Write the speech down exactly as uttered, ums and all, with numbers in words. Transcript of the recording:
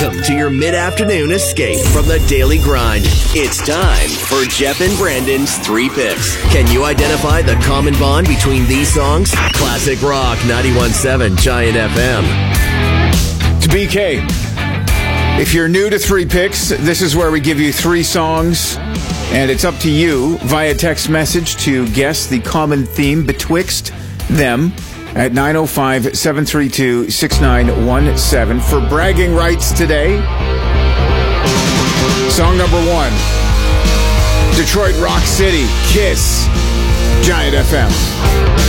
Welcome to your mid-afternoon escape from the daily grind. It's time for Jeff and Brandon's Three Picks. Can you identify the common bond between these songs? Classic Rock ninety-one point seven Giant F M. To B K, if you're new to Three Picks, this is where we give you three songs, and it's up to you via text message to guess the common theme betwixt them at nine oh five, seven three two, six nine one seven. For bragging rights today, song number one, Detroit Rock City, Kiss, Giant F M.